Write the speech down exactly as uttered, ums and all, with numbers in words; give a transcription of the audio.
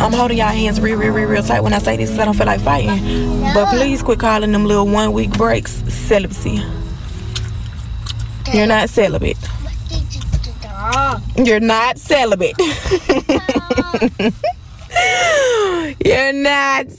I'm holding y'all hands real, real, real, real tight when I say this because I don't feel like fighting. But please quit calling them little one week breaks celibacy. You're not celibate. You're not celibate.